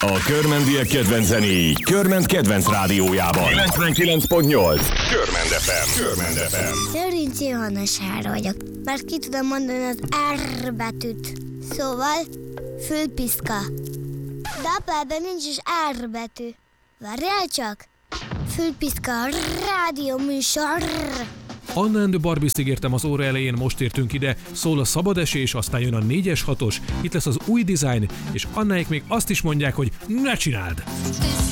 A Körmendiek kedvenc zenéi Körment kedvenc rádiójában. 99.8 Körmend FM. Körmend FM. Lőrinc Johanna Sára vagyok. Már ki tudom mondani az R betűt. Szóval fülpiszka. De apában nincs is R betű. Várjál csak! Fülpiszka, rádió műsor. Anna and the Barbies ígértem az óra elején, most értünk ide, szól a szabad esés, aztán jön a 4-es 6-os, itt lesz az új dizájn, és Annáik még azt is mondják, hogy ne csináld!